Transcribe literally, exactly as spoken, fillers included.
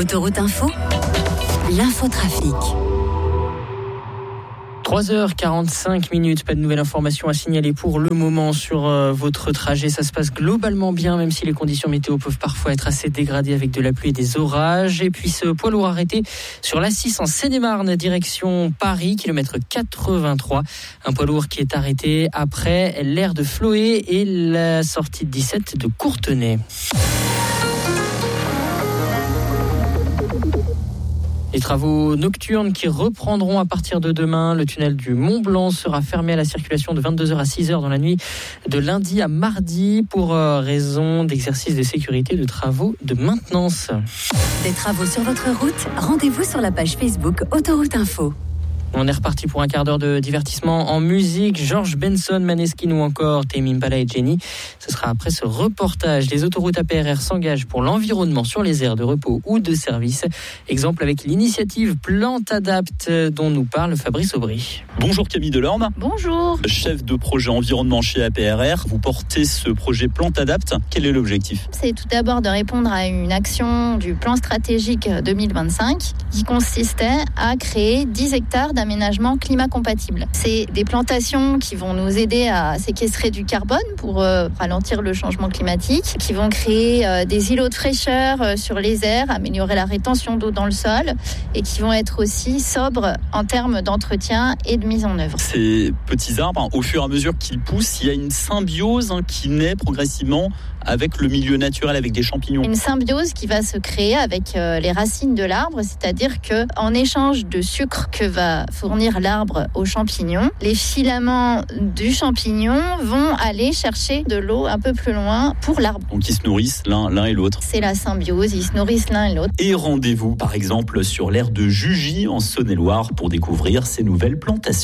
Autoroute Info, l'infotrafic. trois heures quarante-cinq minutes, pas de nouvelles informations à signaler pour le moment sur euh, votre trajet. Ça se passe globalement bien, même si les conditions météo peuvent parfois être assez dégradées avec de la pluie et des orages. Et puis ce poids lourd arrêté sur l'A six en Seine-et-Marne, direction Paris, kilomètre quatre-vingt-trois. Un poids lourd qui est arrêté après l'aire de Floé et la sortie de dix-sept de Courtenay. Les travaux nocturnes qui reprendront à partir de demain. Le tunnel du Mont Blanc sera fermé à la circulation de vingt-deux heures à six heures dans la nuit de lundi à mardi pour raison d'exercice de sécurité, de travaux de maintenance. Des travaux sur votre route, rendez-vous sur la page Facebook Autoroute Info. On est reparti pour un quart d'heure de divertissement en musique. George Benson, Maneskin ou encore Tame Impala et Jenny. Ce sera après ce reportage. Les autoroutes A P R R s'engagent pour l'environnement sur les aires de repos ou de service. Exemple avec l'initiative Plantadapt dont nous parle Fabrice Aubry. Bonjour Camille Delorme. Bonjour. Chef de projet environnement chez A P R R. Vous portez ce projet Plantadapt. Quel est l'objectif ? C'est tout d'abord de répondre à une action du plan stratégique deux mille vingt-cinq qui consistait à créer dix hectares d'aménagement climat compatible. C'est des plantations qui vont nous aider à séquestrer du carbone pour euh, ralentir le changement climatique, qui vont créer euh, des îlots de fraîcheur euh, sur les airs, améliorer la rétention d'eau dans le sol et qui vont être aussi sobres en termes d'entretien et de mise en œuvre. Ces petits arbres, hein, au fur et à mesure qu'ils poussent, il y a une symbiose hein, qui naît progressivement avec le milieu naturel, avec des champignons. Une symbiose qui va se créer avec euh, les racines de l'arbre, c'est-à-dire que en échange de sucre que va fournir l'arbre aux champignons, les filaments du champignon vont aller chercher de l'eau un peu plus loin pour l'arbre. Donc ils se nourrissent l'un, l'un et l'autre. C'est la symbiose, ils se nourrissent l'un et l'autre. Et rendez-vous par exemple sur l'aire de Jugy en Saône-et-Loire pour découvrir ces nouvelles plantations.